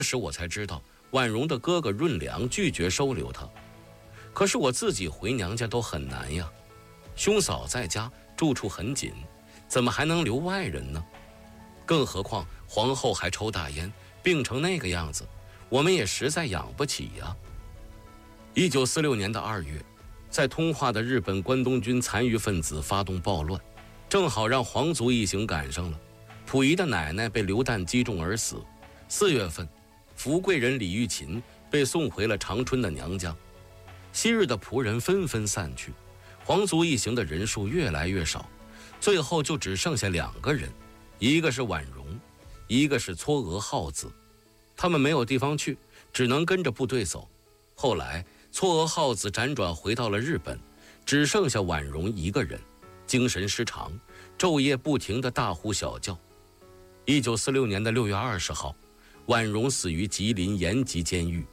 时我才知道婉容的哥哥润良拒绝收留她。可是我自己回娘家都很难呀，兄嫂在家住处很紧，怎么还能留外人呢？更何况皇后还抽大烟，病成那个样子，我们也实在养不起呀。1946年的2月，在通化的日本关东军残余分子发动暴乱，正好让皇族一行赶上了。溥仪的奶奶被流弹击中而死。4月份，福贵人李玉琴被送回了长春的娘家。昔日的仆人纷纷散去，皇族一行的人数越来越少，最后就只剩下2个人，一个是婉容，一个是嵯峨浩子。他们没有地方去，只能跟着部队走。后来嵯峨浩子辗转回到了日本，只剩下婉容一个人，精神失常，昼夜不停地大呼小叫。1946年6月20号，婉容死于吉林延吉监狱。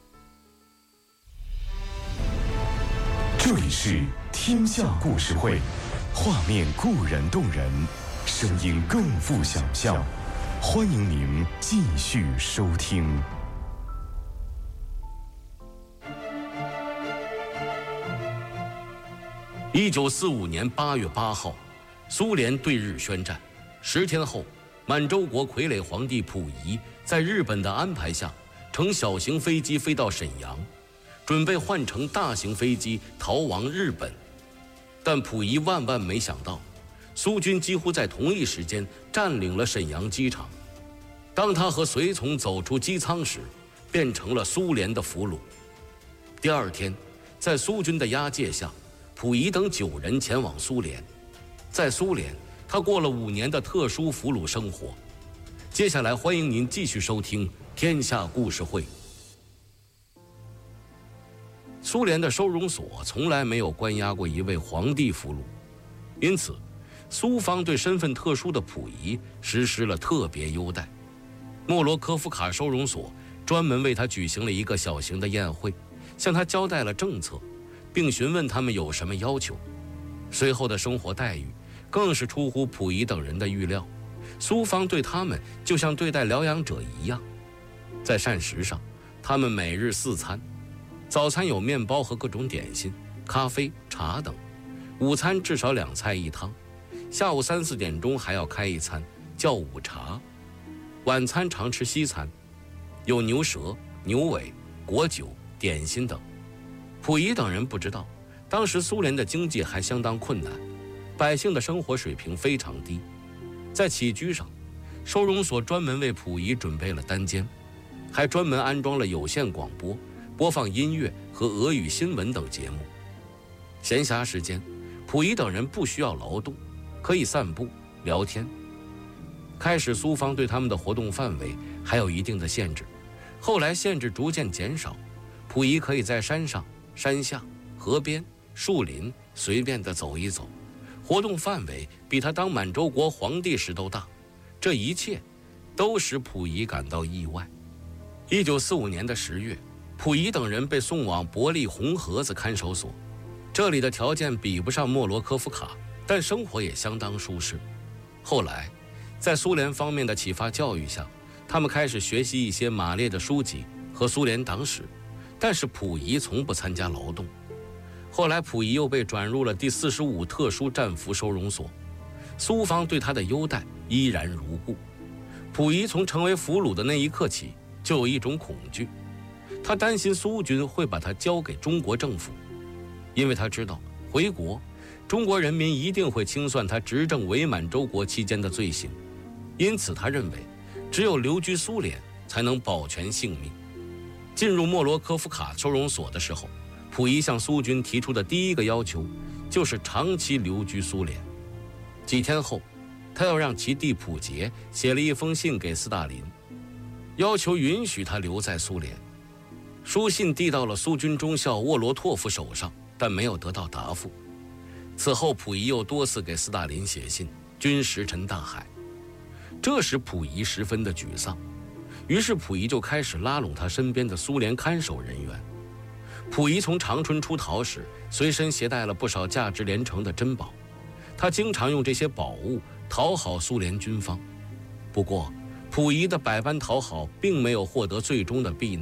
这里是天下故事会，画面固然动人，声音更富想象。欢迎您继续收听。 1945年8月8号，苏联对日宣战。10天后，满洲国傀儡皇帝溥仪在日本的安排下，乘小型飞机飞到沈阳，准备换乘大型飞机逃亡日本。但溥仪万万没想到，苏军几乎在同一时间占领了沈阳机场。当他和随从走出机舱时，变成了苏联的俘虏。第2天，在苏军的押解下，溥仪等9人前往苏联。在苏联，他过了5年的特殊俘虏生活。接下来欢迎您继续收听天下故事会。苏联的收容所从来没有关押过一位皇帝俘虏，因此苏方对身份特殊的溥仪实施了特别优待。莫罗科夫卡收容所专门为他举行了一个小型的宴会，向他交代了政策，并询问他们有什么要求。随后的生活待遇更是出乎溥仪等人的预料，苏方对他们就像对待疗养者一样。在膳食上，他们每日4餐，早餐有面包和各种点心、咖啡、茶等；午餐至少2菜1汤，下午3、4点钟还要开一餐，叫午茶；晚餐常吃西餐，有牛舌、牛尾、果酒、点心等。溥仪等人不知道，当时苏联的经济还相当困难，百姓的生活水平非常低。在起居上，收容所专门为溥仪准备了单间，还专门安装了有线广播，播放音乐和俄语新闻等节目。闲暇时间，溥仪等人不需要劳动，可以散步、聊天。开始苏方对他们的活动范围还有一定的限制，后来限制逐渐减少，溥仪可以在山上、山下、河边、树林随便地走一走，活动范围比他当满洲国皇帝时都大。这一切都使溥仪感到意外。1945年的10月，溥仪等人被送往伯利红盒子看守所，这里的条件比不上莫罗科夫卡，但生活也相当舒适。后来在苏联方面的启发教育下，他们开始学习一些马列的书籍和苏联党史，但是溥仪从不参加劳动。后来溥仪又被转入了第45特殊战俘收容所，苏方对他的优待依然如故。溥仪从成为俘虏的那一刻起，就有一种恐惧，他担心苏军会把他交给中国政府，因为他知道回国，中国人民一定会清算他执政伪满洲国期间的罪行，因此他认为只有留居苏联才能保全性命。进入莫罗科夫卡收容所的时候，溥仪向苏军提出的第一个要求就是长期留居苏联。几天后，他要让其弟溥杰写了一封信给斯大林，要求允许他留在苏联。书信递到了苏军中校沃罗托夫手上，但没有得到答复。此后溥仪又多次给斯大林写信，均石沉大海。这使溥仪十分的沮丧，于是溥仪就开始拉拢他身边的苏联看守人员。溥仪从长春出逃时，随身携带了不少价值连城的珍宝，他经常用这些宝物讨好苏联军方。不过溥仪的百般讨好，并没有获得最终的避难。